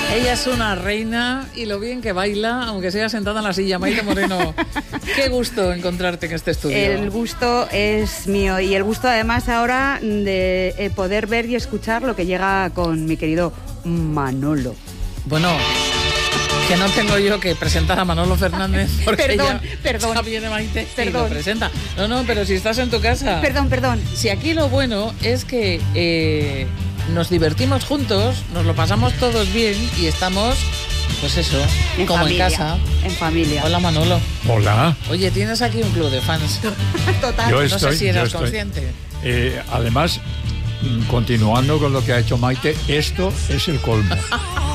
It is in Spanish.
Ella es una reina y lo bien que baila, aunque sea sentada en la silla. Maite Moreno, qué gusto encontrarte en este estudio. El gusto es mío y el gusto además ahora de poder ver y escuchar lo que llega con mi querido Manolo. Bueno, que no tengo yo que presentar a Manolo Fernández porque perdón. ya viene Maite y Perdón. lo presenta. No, pero si estás en tu casa. Perdón. Si aquí lo bueno es que nos divertimos juntos, nos lo pasamos todos bien y estamos, pues eso, En como familia, en casa. En familia. Hola Manolo. Hola. Oye, tienes aquí un club de fans. Total. Yo No sé si eras estoy. consciente. Además, continuando con lo que ha hecho Maite, esto es el colmo.